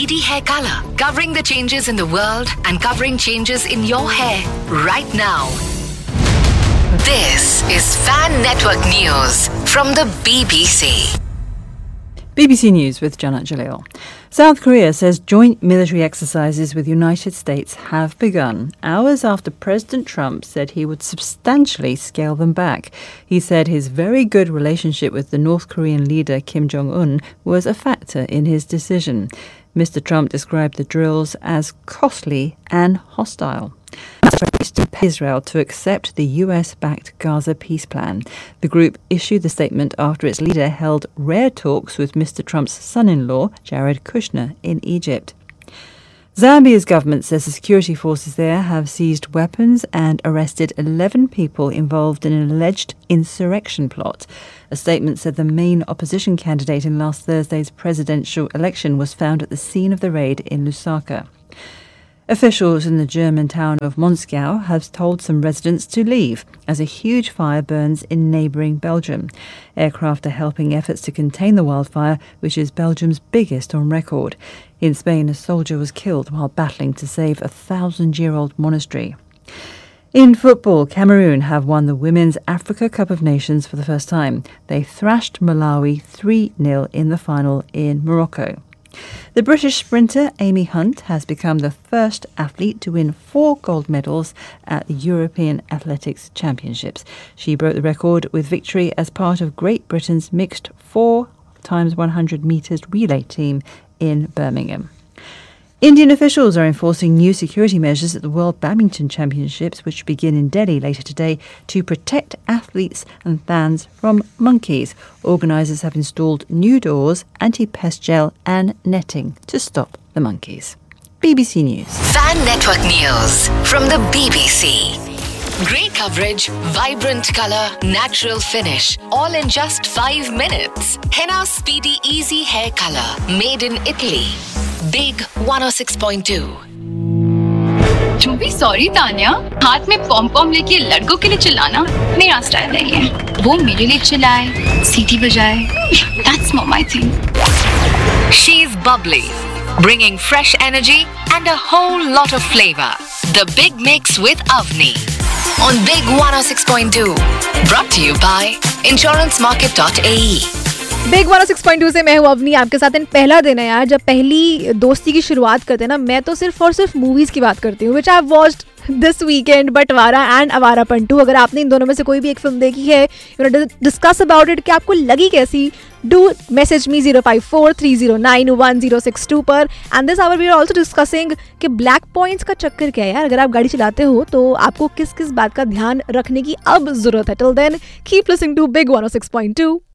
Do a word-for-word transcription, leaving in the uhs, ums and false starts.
Speedy Hair Color, covering the changes in the world and covering changes in your hair right now. This is Fan Network News from the B B C. B B C News with Janat Jalil. South Korea says joint military exercises with United States have begun, hours after President Trump said he would substantially scale them back. He said his very good relationship with the North Korean leader Kim Jong-un was a factor in his decision. Mister Trump described the drills as costly and hostile. Israel to accept the U S-backed Gaza peace plan. The group issued the statement after its leader held rare talks with Mister Trump's son-in-law, Jared Kushner, in Egypt. Zambia's government says the security forces there have seized weapons and arrested eleven people involved in an alleged insurrection plot. A statement said the main opposition candidate in last Thursday's presidential election was found at the scene of the raid in Lusaka. Officials in the German town of Moscow have told some residents to leave as a huge fire burns in neighbouring Belgium. Aircraft are helping efforts to contain the wildfire, which is Belgium's biggest on record. In Spain, a soldier was killed while battling to save a thousand-year-old monastery. In football, Cameroon have won the Women's Africa Cup of Nations for the first time. They thrashed Malawi three nil in the final in Morocco. The British sprinter Amy Hunt has become the first athlete to win four gold medals at the European Athletics Championships. She broke the record with victory as part of Great Britain's mixed four times one hundred metres relay team in Birmingham. Indian officials are enforcing new security measures at the World Badminton Championships, which begin in Delhi later today, to protect athletes and fans from monkeys. Organisers have installed new doors, anti-pest gel and netting to stop the monkeys. B B C News. Fan Network News from the B B C. Great coverage, vibrant colour, natural finish, all in just five minutes. Henna Speedy Easy Hair Color, made in Italy. Big one oh six point two. To be sorry, Tanya, हाथ में पॉम पॉम लेके लड़कों के लिए चिल्लाना मेरा style नहीं है. वो मेरे लिए चिल्लाए, सीटी बजाए. That's not my thing. She's bubbly, bringing fresh energy and a whole lot of flavour. The Big Mix with Avni on Big one oh six point two. Brought to you by insurance market dot a e. Big one O six point two से मैं हूँ अवनी आपके साथ. इन पहला दिन है यार जब पहली दोस्ती की शुरुआत करते हैं ना. मैं तो सिर्फ और सिर्फ मूवीज की बात करती हूँ विच आई वॉच्ड दिस वीकेंड, बंटवारा एंड आवारापन टू. अगर आपने इन दोनों में से कोई भी एक फिल्म देखी है, you know, discuss about it कि आपको लगी कैसी. Do message me zero five four three zero nine one zero six to पर. And this our we are also discussing कि ब्लैक पॉइंट्स का चक्कर क्या है यार. अगर आप गाड़ी चलाते हो तो आपको किस किस बात का ध्यान रखने की अब जरूरत है. Till then keep listening to big one O six point two.